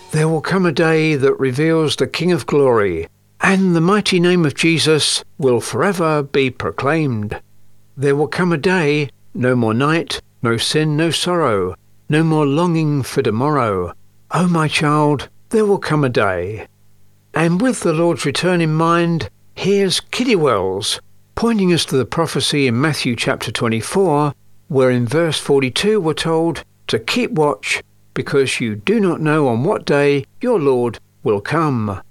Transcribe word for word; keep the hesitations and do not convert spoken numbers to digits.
There will come a day that reveals the King of Glory, and the mighty name of Jesus will forever be proclaimed. There will come a day, no more night, no sin, no sorrow, no more longing for tomorrow. Oh, my child, there will come a day. And with the Lord's return in mind, here's Kitty Wells, pointing us to the prophecy in Matthew chapter twenty-four, where in verse forty-two we're told to keep watch, because you do not know on what day your Lord will come.